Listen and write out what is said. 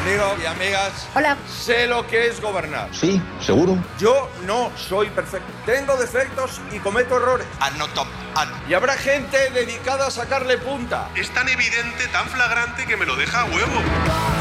Amigos y amigas. Hola. Sé lo que es gobernar. Sí, seguro. Yo no soy perfecto. Tengo defectos y cometo errores. Y habrá gente dedicada a sacarle punta. Es tan evidente, tan flagrante que me lo deja a huevo.